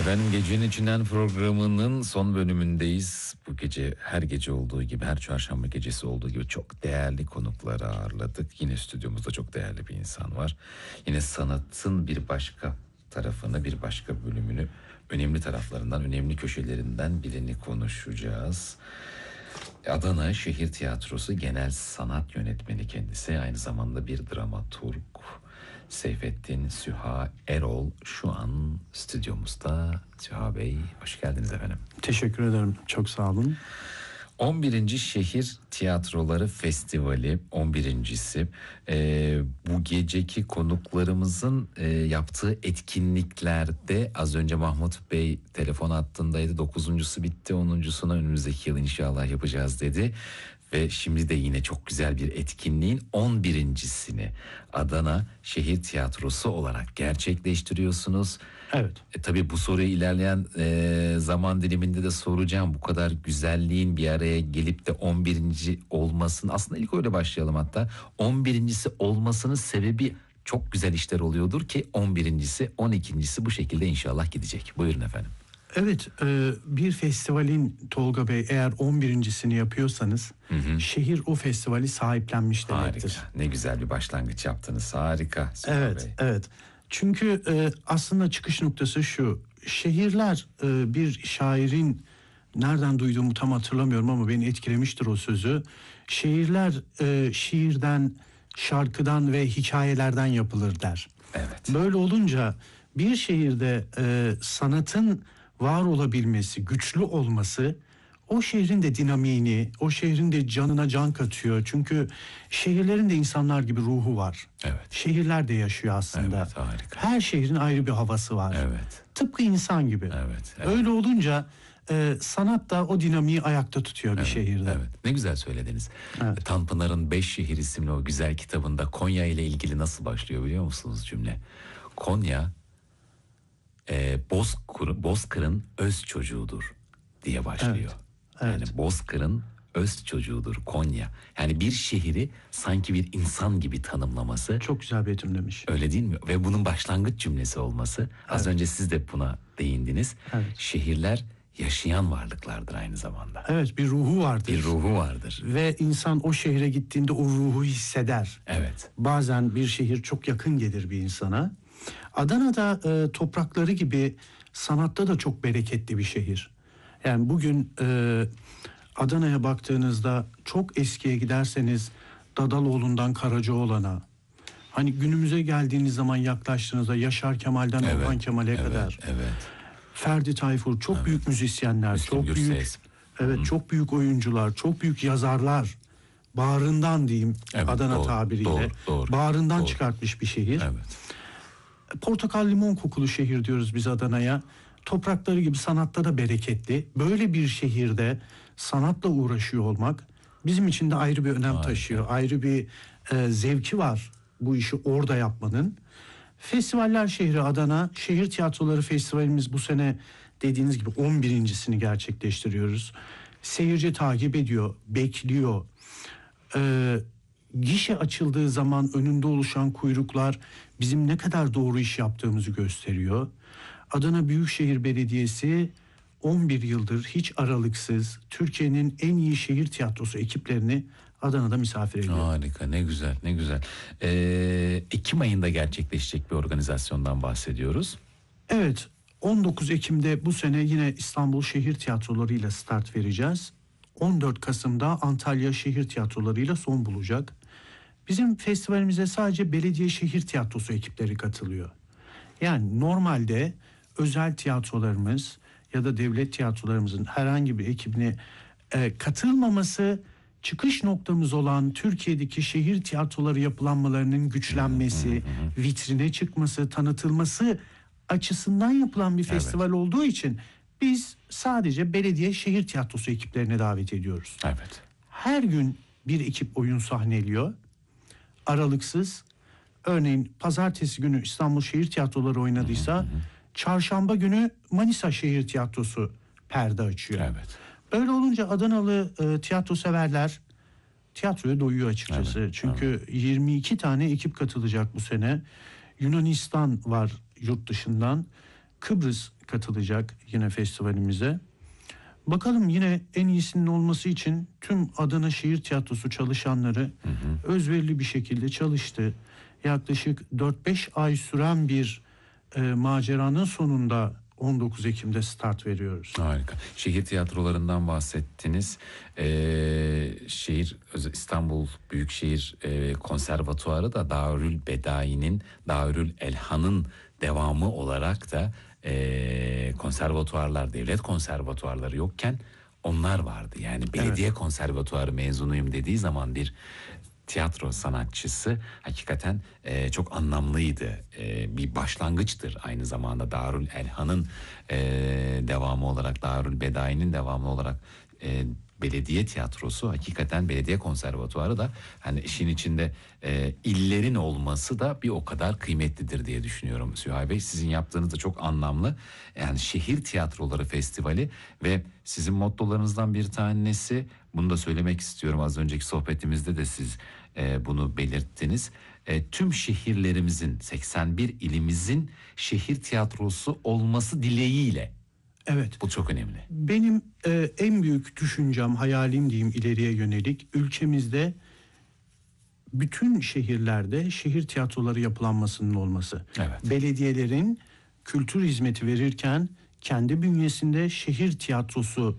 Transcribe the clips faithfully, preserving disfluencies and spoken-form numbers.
Efendim, Gecenin İçinden programının son bölümündeyiz. Bu gece her gece olduğu gibi, her çarşamba gecesi olduğu gibi çok değerli konukları ağırladık. Yine stüdyomuzda çok değerli bir insan var. Yine sanatın bir başka tarafını, bir başka bölümünü, önemli taraflarından, önemli köşelerinden birini konuşacağız. Adana Şehir Tiyatrosu Genel Sanat Yönetmeni kendisi. Aynı zamanda bir dramaturg. Seyfettin Süha Erol şu an stüdyomuzda. Süha Bey, hoş geldiniz efendim. Teşekkür ederim, çok sağ olun. on birinci Şehir Tiyatroları Festivali on birincisi. Ee, bu geceki konuklarımızın e, yaptığı etkinliklerde az önce Mahmut Bey telefon hattındaydı. dokuzuncusu bitti, onuncusuna önümüzdeki yıl inşallah yapacağız dedi. Ve şimdi de yine çok güzel bir etkinliğin on birincisini Adana Şehir Tiyatrosu olarak gerçekleştiriyorsunuz. Evet. E, tabii bu soruyu ilerleyen e, zaman diliminde de soracağım. Bu kadar güzelliğin bir araya gelip de on birinci olmasının, aslında ilk öyle başlayalım hatta. on birincisi olmasının sebebi çok güzel işler oluyordur ki on birincisi, on ikincisi bu şekilde inşallah gidecek. Buyurun efendim. Evet, e, bir festivalin Tolga Bey eğer on birincisini yapıyorsanız hı hı. şehir o festivali sahiplenmiş demektir. Harika, ne güzel bir başlangıç yaptınız, harika. Evet, Bey. evet. Çünkü e, aslında çıkış noktası şu: şehirler, e, bir şairin, nereden duyduğumu tam hatırlamıyorum ama beni etkilemiştir o sözü. Şehirler e, şiirden, şarkıdan ve hikayelerden yapılır der. Evet. Böyle olunca bir şehirde e, sanatın var olabilmesi, güçlü olması o şehrin de dinamiğini, o şehrin de canına can katıyor. Çünkü şehirlerin de insanlar gibi ruhu var. Evet. Şehirler de yaşıyor aslında. Evet, harika. Her şehrin ayrı bir havası var. Evet. Tıpkı insan gibi. Evet, evet. Öyle olunca e, sanat da o dinamiği ayakta tutuyor bir evet, şehirde. Evet. Ne güzel söylediniz. Evet. Tanpınar'ın Beş Şehir isimli o güzel kitabında Konya ile ilgili nasıl başlıyor biliyor musunuz cümle? Konya e, Bozkır, Bozkır'ın öz çocuğudur diye başlıyor. Evet. Evet. Yani Bozkır'ın öz çocuğudur Konya. Yani bir şehri sanki bir insan gibi tanımlaması. Çok güzel bir betimlemiş. Öyle değil mi? Ve bunun başlangıç cümlesi olması. Az evet. önce siz de buna değindiniz. Evet. Şehirler yaşayan varlıklardır aynı zamanda. Evet, bir ruhu vardır. Bir ruhu vardır. Ve insan o şehre gittiğinde o ruhu hisseder. Evet. Bazen bir şehir çok yakın gelir bir insana. Adana'da e, toprakları gibi sanatta da çok bereketli bir şehir. Yani bugün e, Adana'ya baktığınızda çok eskiye giderseniz Dadaloğlu'ndan Karacaoğlan'a, hani günümüze geldiğiniz zaman yaklaştığınızda Yaşar Kemal'den evet, Orhan Kemal'e evet, kadar. Evet. Ferdi Tayfur, çok evet. büyük müzisyenler, Müslüm çok Gürses. büyük evet, Hı. çok büyük oyuncular, çok büyük yazarlar. Bağrından diyeyim, evet, Adana doğru, tabiriyle. Doğru, doğru, bağrından doğru. çıkartmış bir şehir. Evet. Portakal limon kokulu şehir diyoruz biz Adana'ya. Toprakları gibi sanatta da bereketli. Böyle bir şehirde sanatla uğraşıyor olmak bizim için de ayrı bir önem Harika. taşıyor. Ayrı bir e, zevki var bu işi orada yapmanın. Festivaller şehri Adana. Şehir Tiyatroları Festivalimiz bu sene dediğiniz gibi on birincisini gerçekleştiriyoruz. Seyirci takip ediyor, bekliyor. Ee, gişe açıldığı zaman önünde oluşan kuyruklar bizim ne kadar doğru iş yaptığımızı gösteriyor. Adana Büyükşehir Belediyesi on bir yıldır hiç aralıksız Türkiye'nin en iyi şehir tiyatrosu ekiplerini Adana'da misafir ediyor. Harika, ne güzel, ne güzel. Ee, Ekim ayında gerçekleşecek bir organizasyondan bahsediyoruz. Evet, on dokuz Ekim'de bu sene yine İstanbul Şehir Tiyatroları ile start vereceğiz. on dört Kasım'da Antalya Şehir Tiyatroları ile son bulacak. Bizim festivalimize sadece belediye şehir tiyatrosu ekipleri katılıyor. Yani normalde özel tiyatrolarımız ya da devlet tiyatrolarımızın herhangi bir ekibine e, katılmaması, çıkış noktamız olan Türkiye'deki şehir tiyatroları yapılanmalarının güçlenmesi, vitrine çıkması, tanıtılması açısından yapılan bir festival evet. olduğu için biz sadece belediye şehir tiyatrosu ekiplerine davet ediyoruz. Evet. Her gün bir ekip oyun sahneliyor. Aralıksız. Örneğin pazartesi günü İstanbul Şehir Tiyatroları oynadıysa hı hı hı. çarşamba günü Manisa Şehir Tiyatrosu perde açıyor. Evet. Öyle olunca Adanalı e, tiyatro severler tiyatroya doyuyor açıkçası. Evet, Çünkü evet. yirmi iki tane ekip katılacak bu sene. Yunanistan var yurt dışından. Kıbrıs katılacak yine festivalimize. Bakalım yine en iyisinin olması için tüm Adana Şehir Tiyatrosu çalışanları Hı hı. özverili bir şekilde çalıştı. Yaklaşık dört beş ay süren bir e, maceranın sonunda on dokuz Ekim'de start veriyoruz. Harika. Şehir tiyatrolarından bahsettiniz. Ee, şehir İstanbul Büyükşehir e, Konservatuarı da Darül Bedai'nin, Darül Elhan'ın devamı olarak da e, konservatuarlar, devlet konservatuarları yokken onlar vardı. Yani belediye evet. konservatuarı mezunuyum dediği zaman bir tiyatro sanatçısı hakikaten e, çok anlamlıydı. E, bir başlangıçtır aynı zamanda Darül Elhan'ın e, devamı olarak, Darül Bedai'nin devamı olarak e, belediye tiyatrosu, hakikaten belediye konservatuarı da hani işin içinde e, illerin olması da bir o kadar kıymetlidir diye düşünüyorum Süheyl Bey. Sizin yaptığınız da çok anlamlı. Yani şehir tiyatroları festivali ve sizin mottolarınızdan bir tanesi, bunu da söylemek istiyorum, az önceki sohbetimizde de siz e, bunu belirttiniz. E, tüm şehirlerimizin, seksen bir ilimizin şehir tiyatrosu olması dileğiyle. Evet. Bu çok önemli. Benim e, en büyük düşüncem, hayalim diyeyim ileriye yönelik, ülkemizde bütün şehirlerde şehir tiyatroları yapılanmasının olması. Evet. Belediyelerin kültür hizmeti verirken kendi bünyesinde şehir tiyatrosu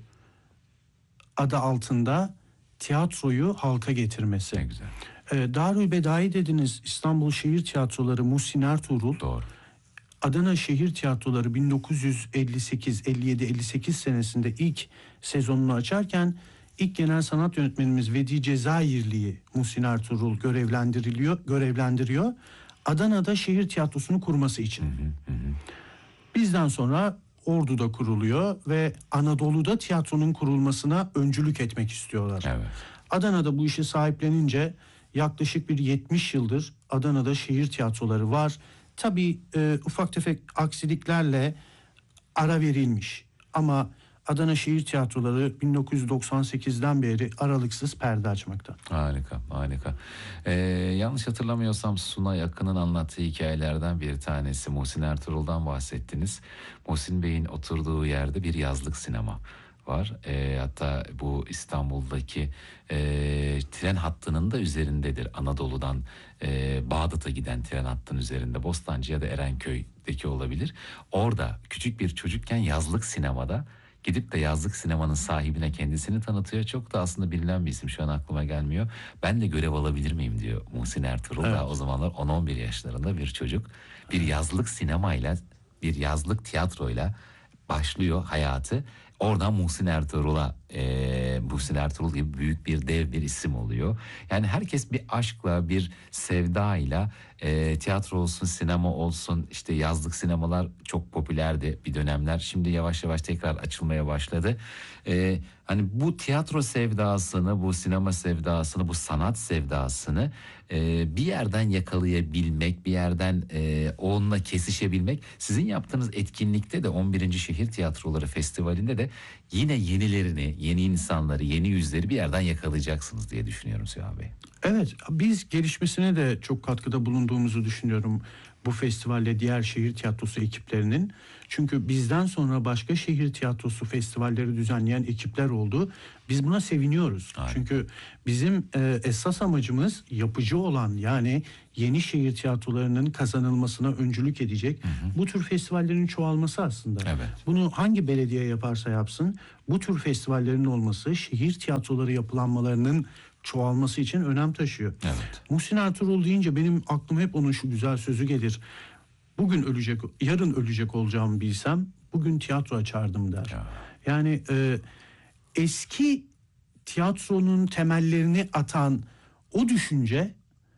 adı altında tiyatroyu halka getirmesi. Ne güzel. E, Darül Bedai dediniz, İstanbul Şehir Tiyatroları Muhsin Ertuğrul. Doğru. Adana Şehir Tiyatroları bin dokuz yüz elli sekiz elli yedi elli sekiz senesinde ilk sezonunu açarken ilk genel sanat yönetmenimiz Vedi Cezayirli'yi Muhsin Ertuğrul görevlendiriliyor, görevlendiriyor. Adana'da şehir tiyatrosunu kurması için. Hı hı hı. Bizden sonra Ordu'da kuruluyor ve Anadolu'da tiyatronun kurulmasına öncülük etmek istiyorlar. Evet. Adana'da bu işi sahiplenince yaklaşık bir yetmiş yıldır Adana'da şehir tiyatroları var. Tabii e, ufak tefek aksiliklerle ara verilmiş ama Adana Şehir Tiyatroları bin dokuz yüz doksan sekizden beri aralıksız perde açmakta. Harika, harika. Ee, yanlış hatırlamıyorsam Sunay Akın'ın anlattığı hikayelerden bir tanesi, Muhsin Ertuğrul'dan bahsettiniz. Muhsin Bey'in oturduğu yerde bir yazlık sinema var. E, hatta bu İstanbul'daki e, tren hattının da üzerindedir. Anadolu'dan e, Bağdat'a giden tren hattının üzerinde. Bostancı ya da Erenköy'deki olabilir. Orada küçük bir çocukken yazlık sinemada gidip de yazlık sinemanın sahibine kendisini tanıtıyor. Çok da aslında bilinen bir isim, şu an aklıma gelmiyor. Ben de görev alabilir miyim diyor Muhsin Ertuğrul. Evet. Daha o zamanlar on on bir yaşlarında bir çocuk. Bir yazlık sinemayla, bir yazlık tiyatroyla başlıyor hayatı. Oradan Muhsin Ertuğrul'a, e, Muhsin Ertuğrul gibi büyük bir dev bir isim oluyor. Yani herkes bir aşkla, bir sevdayla, e, tiyatro olsun, sinema olsun, işte yazlık sinemalar çok popülerdi bir dönemler. Şimdi yavaş yavaş tekrar açılmaya başladı. E, hani bu tiyatro sevdasını, bu sinema sevdasını, bu sanat sevdasını e, bir yerden yakalayabilmek, bir yerden e, onunla kesişebilmek. Sizin yaptığınız etkinlikte de on birinci Şehir Tiyatroları Festivali'nde de yine yenilerini, yeni insanları, yeni yüzleri bir yerden yakalayacaksınız diye düşünüyorum Süheyl Bey. Evet, biz gelişmesine de çok katkıda bulunduğumuzu düşünüyorum bu festivalle diğer şehir tiyatrosu ekiplerinin. Çünkü bizden sonra başka şehir tiyatrosu festivalleri düzenleyen ekipler oldu. Biz buna seviniyoruz. Aynen. Çünkü bizim e, esas amacımız yapıcı olan, yani yeni şehir tiyatrolarının kazanılmasına öncülük edecek hı hı. bu tür festivallerin çoğalması aslında. Evet. Bunu hangi belediye yaparsa yapsın, bu tür festivallerin olması şehir tiyatroları yapılanmalarının çoğalması için önem taşıyor. Evet. Muhsin Ertuğrul deyince benim aklıma hep onun şu güzel sözü gelir. Bugün ölecek, yarın ölecek olacağımı bilsem bugün tiyatro açardım der. Ya. Yani e, eski tiyatronun temellerini atan o düşünce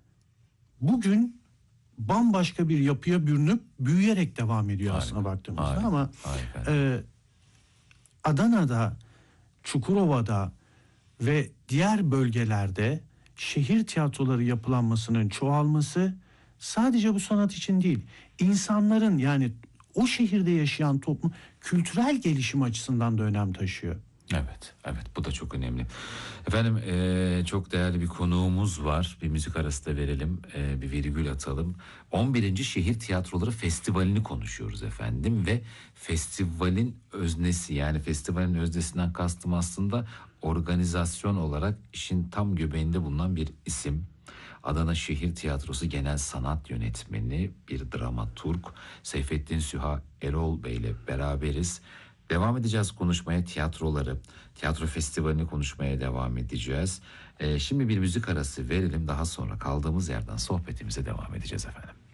bugün bambaşka bir yapıya bürünüp büyüyerek devam ediyor harika, aslına baktığımızda. Harika, ama harika. E, Adana'da, Çukurova'da ve diğer bölgelerde şehir tiyatroları yapılanmasının çoğalması sadece bu sanat için değil, insanların, yani o şehirde yaşayan toplum kültürel gelişim açısından da önem taşıyor. Evet, evet, bu da çok önemli. Efendim eee, çok değerli bir konuğumuz var. Bir müzik arası da verelim, eee, bir virgül atalım. on birinci Şehir Tiyatroları Festivali'ni konuşuyoruz efendim ve festivalin öznesi, yani festivalin öznesinden kastım aslında organizasyon olarak işin tam göbeğinde bulunan bir isim. Adana Şehir Tiyatrosu Genel Sanat Yönetmeni, bir dramaturg Seyfettin Süha Erol Bey ile beraberiz. Devam edeceğiz konuşmaya, tiyatroları, tiyatro festivalini konuşmaya devam edeceğiz. Ee, şimdi bir müzik arası verelim, daha sonra kaldığımız yerden sohbetimize devam edeceğiz efendim.